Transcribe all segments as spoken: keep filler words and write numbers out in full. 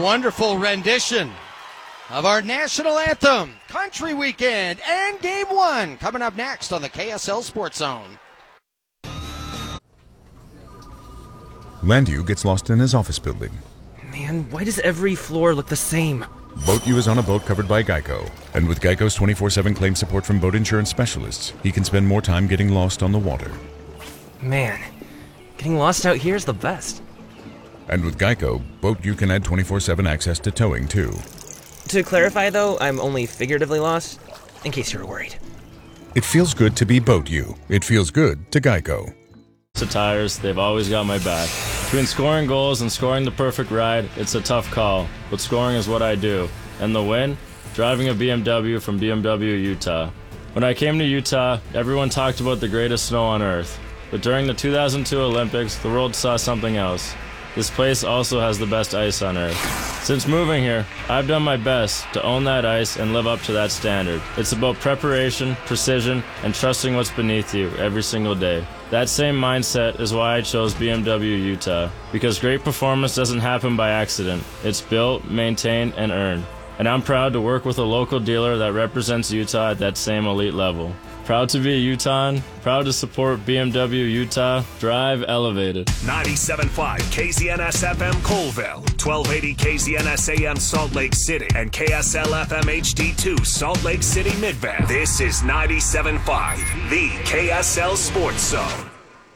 wonderful rendition of our national anthem, Country Weekend, and Game One coming up next on the K S L Sports Zone. Landu gets lost in his office building. Man, why does every floor look the same? Boat U is on a boat covered by Geico. And with Geico's twenty-four seven claim support from boat insurance specialists, he can spend more time getting lost on the water. Man, getting lost out here is the best. And with Geico, Boat U can add twenty-four seven access to towing, too. To clarify, though, I'm only figuratively lost, in case you were worried. It feels good to be Boat U. It feels good to Geico. The tires, they've always got my back. Between scoring goals and scoring the perfect ride, it's a tough call, but scoring is what I do. And the win? Driving a B M W from B M W Utah. When I came to Utah, everyone talked about the greatest snow on earth. But during the two thousand two Olympics, the world saw something else. This place also has the best ice on earth. Since moving here, I've done my best to own that ice and live up to that standard. It's about preparation, precision, and trusting what's beneath you every single day. That same mindset is why I chose B M W Utah, because great performance doesn't happen by accident. It's built, maintained, and earned. And I'm proud to work with a local dealer that represents Utah at that same elite level. Proud to be a Utahn, proud to support B M W Utah. Drive elevated. ninety-seven point five K Z N S F M Colville, twelve eighty K Z N S A M Salt Lake City, and K S L F M H D two Salt Lake City Midvale. This is ninety-seven point five, the K S L Sports Zone.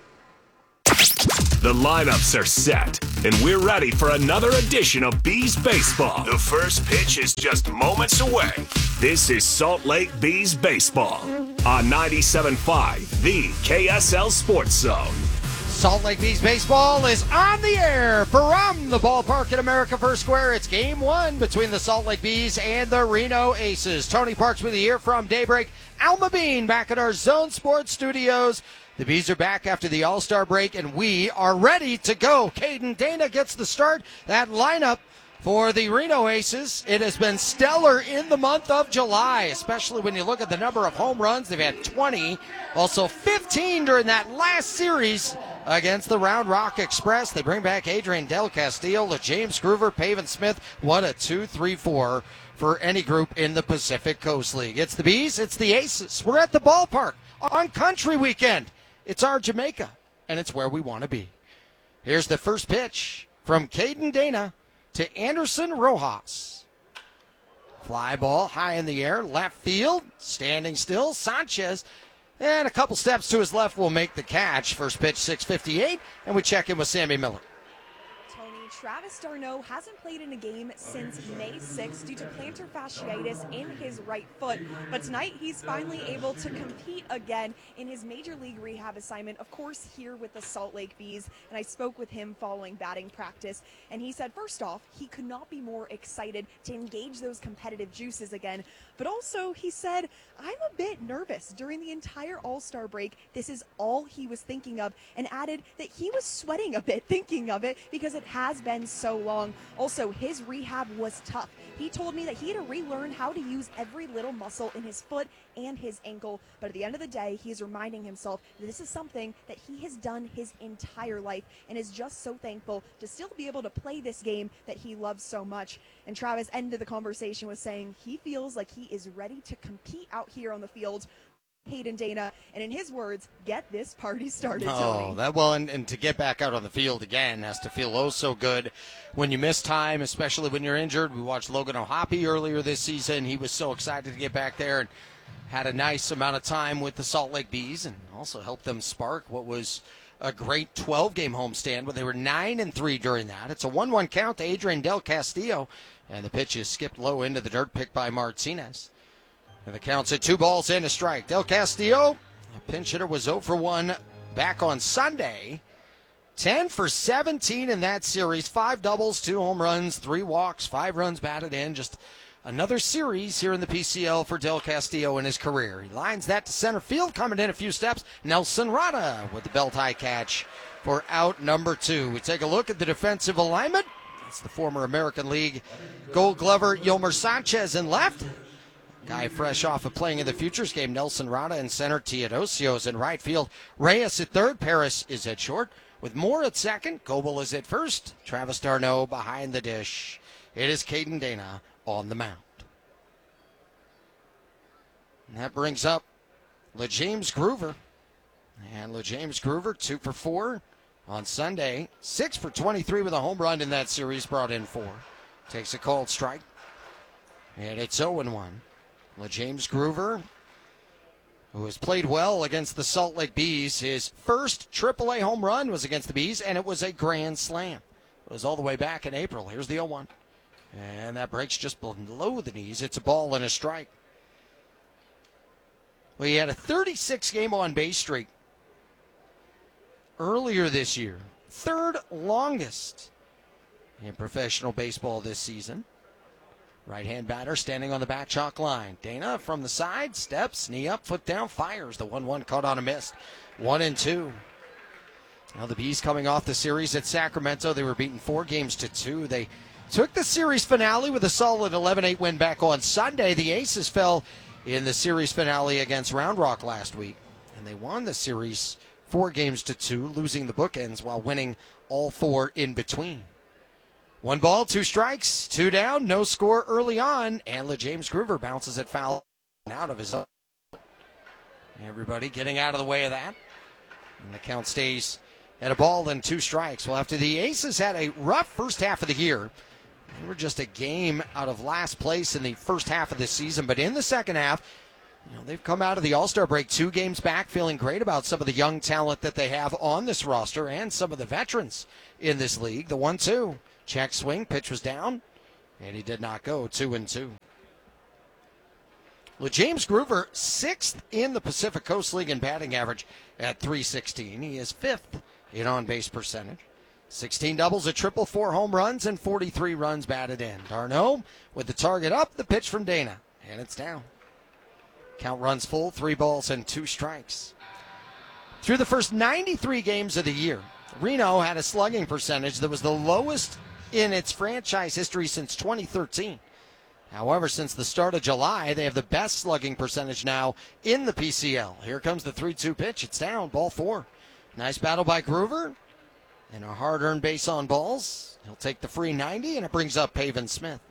The lineups are set, and we're ready for another edition of Bees Baseball. The first pitch is just moments away. This is Salt Lake Bees Baseball on ninety-seven point five, the K S L Sports Zone. Salt Lake Bees Baseball is on the air from the ballpark at America First Square. It's game one between the Salt Lake Bees and the Reno Aces. Tony Parks with you here from Daybreak. Alma Bean back at our Zone Sports Studios. The Bees are back after the All-Star break, and we are ready to go. Caden Dana gets the start. That lineup for the Reno Aces, it has been stellar in the month of July, especially when you look at the number of home runs. They've had twenty, also fifteen during that last series against the Round Rock Express. They bring back Adrian Del Castillo, James Groover, Pavin Smith. What a two three four for any group in the Pacific Coast League. It's the Bees, it's the Aces. We're at the ballpark on Country Weekend. It's our Jamaica, and it's where we want to be. Here's the first pitch from Caden Dana to Anderson Rojas. Fly ball high in the air, left field, standing still, Sanchez. And a couple steps to his left will make the catch. First pitch, six fifty-eight, and we check in with Sammy Miller. Travis d'Arnaud hasn't played in a game since May sixth due to plantar fasciitis in his right foot. But tonight, he's finally able to compete again in his major league rehab assignment, of course, here with the Salt Lake Bees. And I spoke with him following batting practice, and he said, first off, he could not be more excited to engage those competitive juices again. But also, he said, I'm a bit nervous. During the entire All-Star break, this is all he was thinking of, and added that he was sweating a bit thinking of it because it has been so long. Also, his rehab was tough. He told me that he had to relearn how to use every little muscle in his foot and his ankle. But at the end of the day, he is reminding himself that this is something that he has done his entire life and is just so thankful to still be able to play this game that he loves so much. And Travis ended the conversation with saying he feels like he is ready to compete out here on the field. Caden Dana, and in his words, get this party started, Tony. Oh, that well, and, and to get back out on the field again has to feel oh so good when you miss time, especially when you're injured. We watched Logan O'Hoppe earlier this season. He was so excited to get back there and had a nice amount of time with the Salt Lake Bees and also helped them spark what was a great twelve-game homestand where they were nine and three during that. It's a one one count to Adrian Del Castillo, and the pitch is skipped low into the dirt, picked by Martinez. And the count's at two balls and a strike. Del Castillo, a pinch hitter, was oh for one back on Sunday. ten for seventeen in that series. Five doubles, two home runs, three walks, five runs batted in. Just another series here in the P C L for Del Castillo in his career. He lines that to center field, coming in a few steps. Nelson Rada with the belt-high catch for out number two. We take a look at the defensive alignment. It's the former American League Gold Glover Yolmer Sanchez in left. Guy fresh off of playing in the Futures game, Nelson Rada in center, Teodosios in right field, Reyes at third, Paris is at short, with Moore at second, Goebel is at first, Travis d'Arnaud behind the dish. It is Caden Dana on the mound. And that brings up LeJames Groover. And LeJames Groover, two for four on Sunday. Six for twenty-three with a home run in that series, brought in four. Takes a called strike. And it's oh and one. LeJames Groover, who has played well against the Salt Lake Bees. His first triple A home run was against the Bees, and it was a grand slam. It was all the way back in April. Here's the oh one. And that breaks just below the knees. It's a ball and a strike. Well, he had a thirty-six game on-base streak earlier this year. Third longest in professional baseball this season. Right-hand batter standing on the back chalk line. Dana from the side, steps, knee up, foot down, fires. The one one caught on a miss. One and two. Now the Bees coming off the series at Sacramento. They were beaten four games to two. They took the series finale with a solid eleven eight win back on Sunday. The Aces fell in the series finale against Round Rock last week, and they won the series four games to two, losing the bookends while winning all four in between. One ball, two strikes, two down, no score early on, and LeJames Groover bounces it foul out of his own. Everybody getting out of the way of that, and the count stays at a ball and two strikes. Well, after the Aces had a rough first half of the year, they were just a game out of last place in the first half of the season, but in the second half, you know, they've come out of the All-Star break two games back, feeling great about some of the young talent that they have on this roster and some of the veterans in this league. The one two. Check swing, pitch was down, and he did not go. Two and two. LeJames Groover, sixth in the Pacific Coast League in batting average at three sixteen. He is fifth in on-base percentage. sixteen doubles, a triple, four home runs, and forty-three runs batted in. Darno with the target up, the pitch from Dana, and it's down. Count runs full, three balls and two strikes. Through the first ninety-three games of the year, Reno had a slugging percentage that was the lowest in its franchise history since twenty thirteen. However, since the start of July, they have the best slugging percentage now in the P C L. Here comes the three two pitch. It's down, ball four. Nice battle by Groover, and a hard-earned base on balls. He'll take the free ninety, and it brings up Pavin Smith.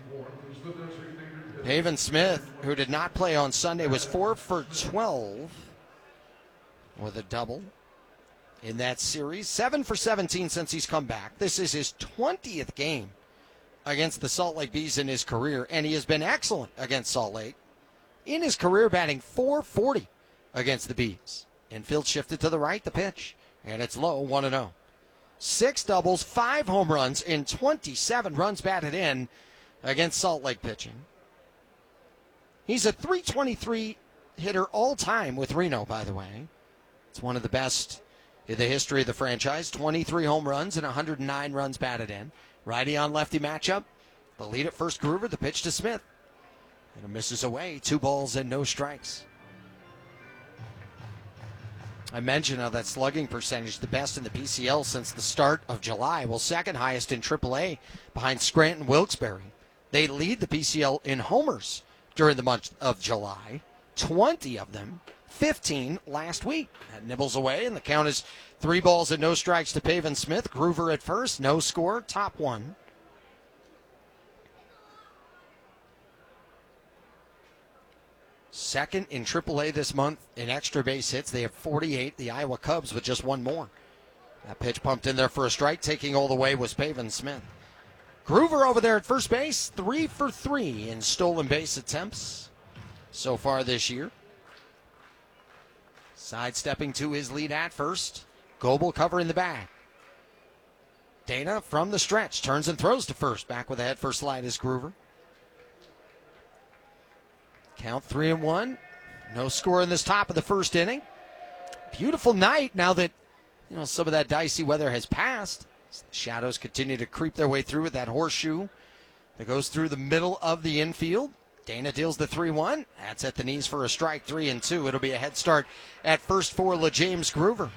Pavin Smith, who did not play on Sunday, was four for twelve with a double in that series. seven for seventeen since he's come back. This is his twentieth game against the Salt Lake Bees in his career, and he has been excellent against Salt Lake. In his career, batting four forty against the Bees. Infield shifted to the right, the pitch, and it's low, one and oh. Six doubles, five home runs, and twenty-seven runs batted in against Salt Lake pitching. He's a three twenty-three hitter all-time with Reno, by the way. It's one of the best in the history of the franchise. twenty-three home runs and one hundred nine runs batted in. Righty on lefty matchup. The lead at first, Groover, the pitch to Smith. And it misses away. Two balls and no strikes. I mentioned how that slugging percentage, the best in the P C L since the start of July. Well, second highest in triple A behind Scranton Wilkes-Barre. They lead the P C L in homers during the month of July. twenty of them, fifteen last week. That nibbles away, and the count is three balls and no strikes to Pavin Smith. Groover at first, no score, top one. Second in triple A this month in extra base hits. They have forty-eight. The Iowa Cubs with just one more. That pitch pumped in there for a strike. Taking all the way was Pavin Smith. Groover over there at first base, three for three in stolen base attempts so far this year. Sidestepping to his lead at first. Goebel covering the bag. Dana from the stretch turns and throws to first. Back with a head first slide is Groover. Count three and one. No score in this top of the first inning. Beautiful night now that, you know, some of that dicey weather has passed. The shadows continue to creep their way through with that horseshoe that goes through the middle of the infield. Dana deals the three one. That's at the knees for a strike, three and two. It'll be a head start at first for LeJames Groover.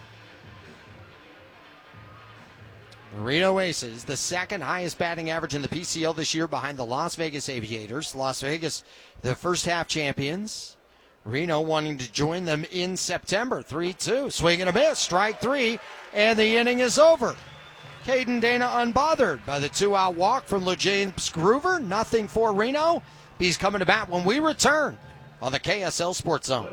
The Reno Aces, the second highest batting average in the P C L this year behind the Las Vegas Aviators. Las Vegas, the first half champions. Reno wanting to join them in September. three two. Swing and a miss. Strike three. And the inning is over. Caden Dana unbothered by the two-out walk from LeJames Groover. Nothing for Reno. Bees coming to bat when we return on the K S L Sports Zone.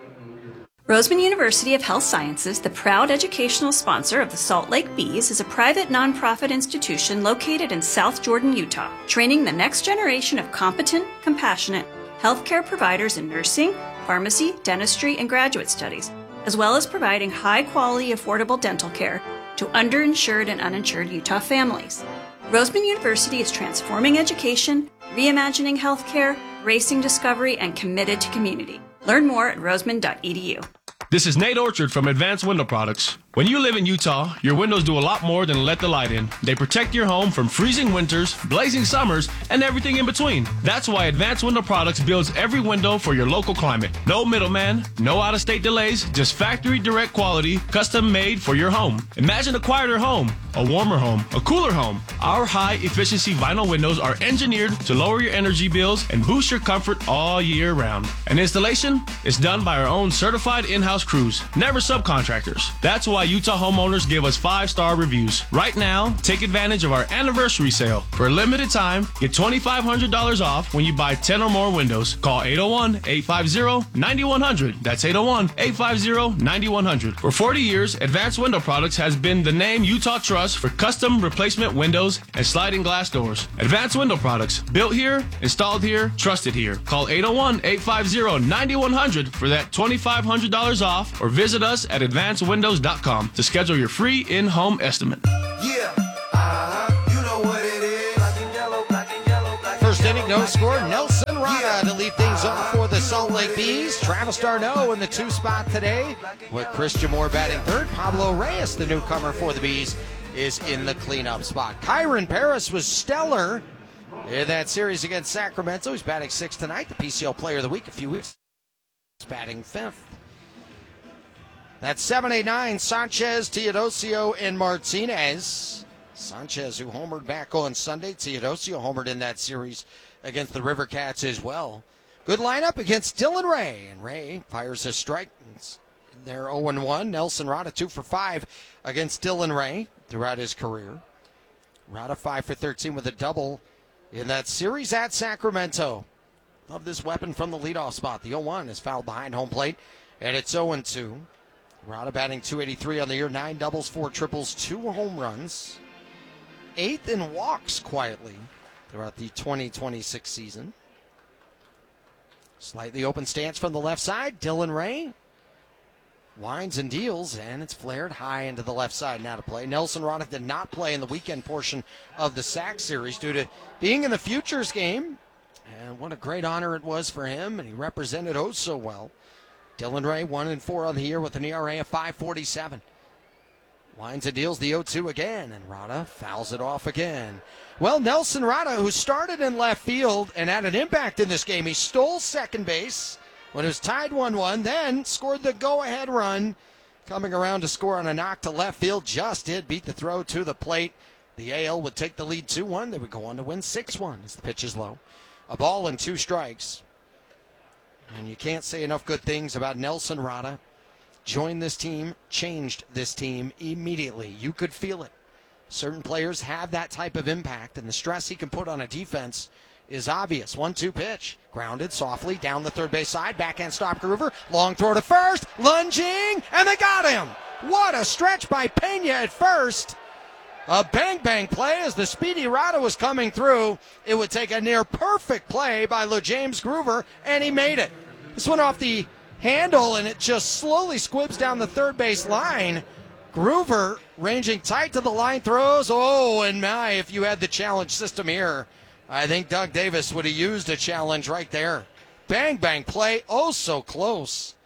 Roseman University of Health Sciences, the proud educational sponsor of the Salt Lake Bees, is a private nonprofit institution located in South Jordan, Utah, training the next generation of competent, compassionate healthcare providers in nursing, pharmacy, dentistry, and graduate studies, as well as providing high-quality, affordable dental care to underinsured and uninsured Utah families. Roseman University is transforming education, reimagining healthcare, racing discovery, and committed to community. Learn more at roseman dot e d u. This is Nate Orchard from Advanced Window Products. When you live in Utah, your windows do a lot more than let the light in. They protect your home from freezing winters, blazing summers, and everything in between. That's why Advanced Window Products builds every window for your local climate. No middleman, no out-of-state delays, just factory direct quality, custom made for your home. Imagine a quieter home, a warmer home, a cooler home. Our high-efficiency vinyl windows are engineered to lower your energy bills and boost your comfort all year round. And installation is done by our own certified in-house crews, never subcontractors. That's why Utah homeowners give us five-star reviews. Right now, take advantage of our anniversary sale. For a limited time, get twenty-five hundred dollars off when you buy ten or more windows. Call eight oh one, eight five zero, nine one zero zero. That's eight oh one, eight five zero, nine one zero zero. For forty years, Advanced Window Products has been the name Utah trusts for custom replacement windows and sliding glass doors. Advanced Window Products, built here, installed here, trusted here. Call eight oh one, eight five zero, nine one zero zero for that twenty-five hundred dollars off, or visit us at advanced windows dot com to schedule your free in-home estimate. Yeah, uh-huh. You know what it is. Black and yellow, black and yellow, black First and inning, yellow, no score. yellow. Nelson Rada Yeah. to lead things off for the Salt Lake Bees. Travis Darno in the two spot today with Christian Moore batting third. Pablo Reyes, the newcomer for the Bees, is in the cleanup spot. Kyron Paris was stellar in that series against Sacramento. He's batting sixth tonight. The P C L Player of the Week a few weeks. He's batting fifth. That's seven eight nine, Sanchez, Teodosio, and Martinez. Sanchez, who homered back on Sunday. Teodosio homered in that series against the River Cats as well. Good lineup against Dylan Ray. And Ray fires a strike. They're oh and one. Nelson Rada two for five against Dylan Ray throughout his career. Rada five for thirteen with a double in that series at Sacramento. Love this weapon from the leadoff spot. The oh one is fouled behind home plate, and it's oh and two. Rada batting two eighty-three on the year, nine doubles, four triples, two home runs. Eighth in walks quietly throughout the twenty twenty-six season. Slightly open stance from the left side. Dylan Ray winds and deals, and it's flared high into the left side now to play. Nelson Rada did not play in the weekend portion of the Sac series due to being in the Futures game. And what a great honor it was for him, and he represented oh so well. Dylan Ray, one and four on the year with an E R A of five forty-seven. Winds and deals the oh two again, and Rada fouls it off again. Well, Nelson Rada, who started in left field and had an impact in this game, he stole second base when it was tied one one, then scored the go-ahead run, coming around to score on a knock to left field. Just did beat the throw to the plate. The A L would take the lead two one. They would go on to win six one as the pitch is low. A ball and two strikes. And you can't say enough good things about Nelson Rada. Joined this team, changed this team immediately. You could feel it. Certain players have that type of impact, and the stress he can put on a defense is obvious. one two pitch. Grounded softly down the third base side. Backhand stop Groover. Long throw to first. Lunging, and they got him. What a stretch by Pena at first. A bang-bang play as the speedy Rada was coming through. It would take a near-perfect play by LeJames Groover, and he made it. This went off the handle, and it just slowly squibs down the third base line. Groover ranging tight to the line, throws. Oh, and my, if you had the challenge system here, I think Doug Davis would have used a challenge right there. Bang-bang play, oh so close.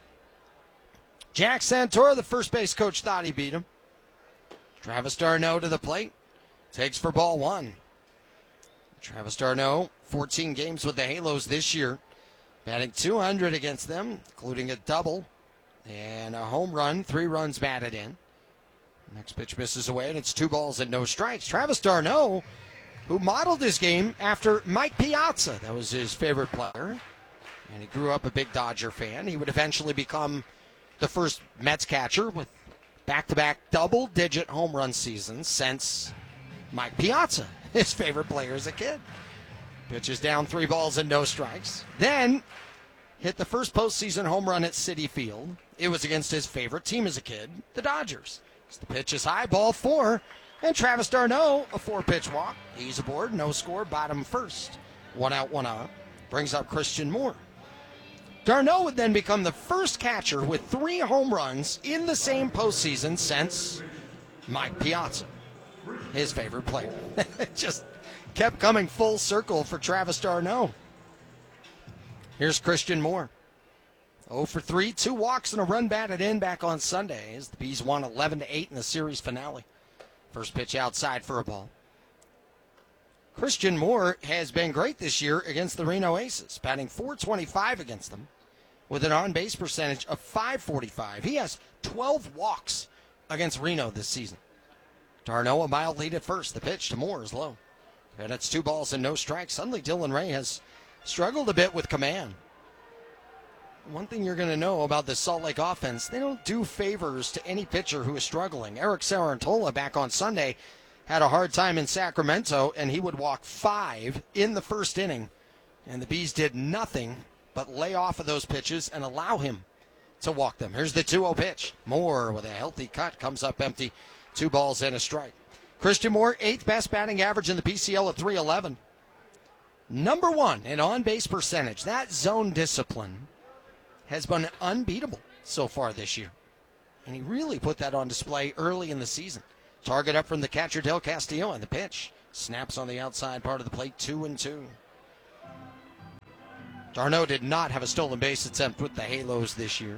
Jack Santora, the first base coach, thought he beat him. Travis Darno to the plate. Takes for ball one. Travis Darno, fourteen games with the Halos this year. Batting two hundred against them, including a double and a home run. Three runs batted in. Next pitch misses away, and it's two balls and no strikes. Travis Darno, who modeled his game after Mike Piazza. That was his favorite player. And he grew up a big Dodger fan. He would eventually become the first Mets catcher with back-to-back double-digit home run seasons since Mike Piazza, his favorite player as a kid. Pitches down three balls and no strikes. Then hit the first postseason home run at Citi Field. It was against his favorite team as a kid, the Dodgers. The pitch is high, ball four, and Travis d'Arnaud, a four-pitch walk. He's aboard, no score, bottom first. One out, one out. Brings up Christian Moore. d'Arnaud would then become the first catcher with three home runs in the same postseason since Mike Piazza, his favorite player. It just kept coming full circle for Travis d'Arnaud. Here's Christian Moore. oh for three, two walks and a run batted in back on Sunday as the Bees won eleven to eight in the series finale. First pitch outside for a ball. Christian Moore has been great this year against the Reno Aces, batting four twenty-five against them with an on-base percentage of five forty-five. He has twelve walks against Reno this season. d'Arnaud a mild lead at first. The pitch to Moore is low. And it's two balls and no strikes. Suddenly Dylan Ray has struggled a bit with command. One thing you're going to know about the Salt Lake offense, they don't do favors to any pitcher who is struggling. Eric Sarantola back on Sunday had a hard time in Sacramento, and he would walk five in the first inning. And the Bees did nothing but lay off of those pitches and allow him to walk them. Here's the two oh pitch. Moore with a healthy cut comes up empty. Two balls and a strike. Christian Moore, eighth best batting average in the P C L at three eleven. Number one in on-base percentage. That zone discipline has been unbeatable so far this year. And he really put that on display early in the season. Target up from the catcher, Del Castillo, and the pitch snaps on the outside part of the plate, two and two. d'Arnaud did not have a stolen base attempt with the Halos this year.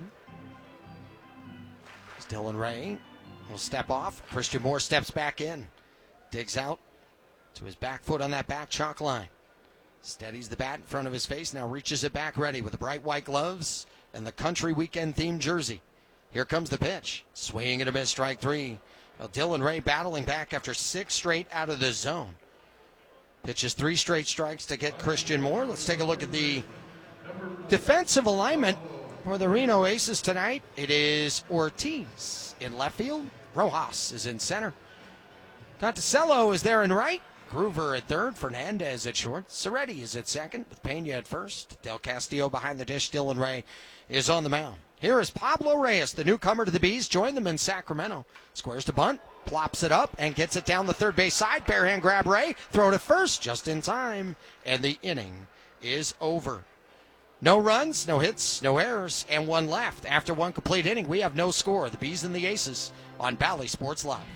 Dylan Ray will step off. Christian Moore steps back in. Digs out to his back foot on that back chalk line. Steadies the bat in front of his face. Now reaches it back ready with the bright white gloves and the country weekend themed jersey. Here comes the pitch. Swing and a miss, strike three. Well, Dylan Ray battling back after six straight out of the zone. Pitches three straight strikes to get Christian Moore. Let's take a look at the defensive alignment for the Reno Aces tonight. It is Ortiz in left field. Rojas is in center. Conticello is there in right. Groover at third. Fernandez at short. Ceretti is at second with Pena at first. Del Castillo behind the dish. Dylan Ray is on the mound. Here is Pablo Reyes, the newcomer to the Bees. Joined them in Sacramento. Squares to bunt. Plops it up and gets it down the third base side. Barehand grab Ray. Throw to first just in time. And the inning is over. No runs, no hits, no errors, and one left. After one complete inning, we have no score. The Bees and the Aces on Bally Sports Live.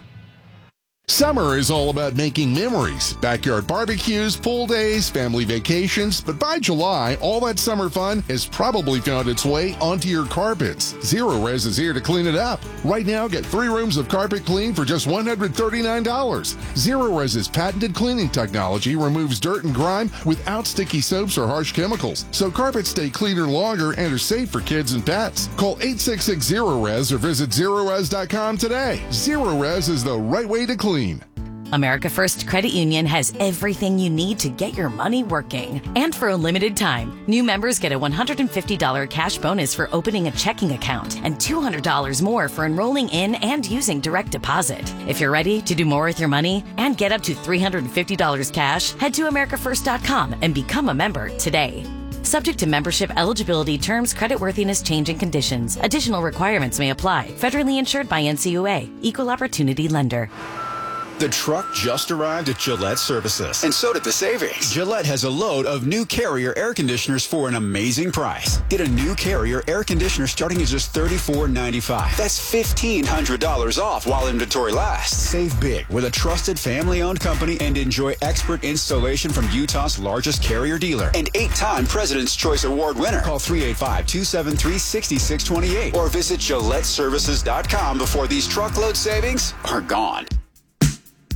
Summer is all about making memories. Backyard barbecues, pool days, family vacations. But by July, all that summer fun has probably found its way onto your carpets. Zero Res is here to clean it up. Right now, get three rooms of carpet clean for just one hundred thirty-nine dollars. Zero Res's patented cleaning technology removes dirt and grime without sticky soaps or harsh chemicals. So carpets stay cleaner longer and are safe for kids and pets. Call eight six six zero res or visit zero res dot com today. Zero Res is the right way to clean. America First Credit Union has everything you need to get your money working. And for a limited time, new members get a one hundred fifty dollars cash bonus for opening a checking account and two hundred dollars more for enrolling in and using direct deposit. If you're ready to do more with your money and get up to three hundred fifty dollars cash, head to america first dot com and become a member today. Subject to membership eligibility, terms, creditworthiness, changing conditions. Additional requirements may apply. Federally insured by N C U A. Equal Opportunity Lender. The truck just arrived at Gillette Services. And so did the savings. Gillette has a load of new Carrier air conditioners for an amazing price. Get a new Carrier air conditioner starting at just thirty-four ninety-five. That's fifteen hundred dollars off while inventory lasts. Save big with a trusted family-owned company and enjoy expert installation from Utah's largest Carrier dealer and eight-time President's Choice Award winner. Call three eight five, two seven three, six six two eight or visit Gillette Services dot com before these truckload savings are gone.